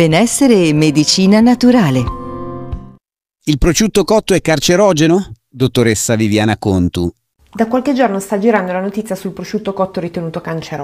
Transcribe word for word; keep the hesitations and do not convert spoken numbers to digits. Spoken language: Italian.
benessere e medicina naturale. Il prosciutto cotto è carcerogeno? Dottoressa Viviana Contu. Da qualche giorno sta girando la notizia sul prosciutto cotto ritenuto cancerogeno.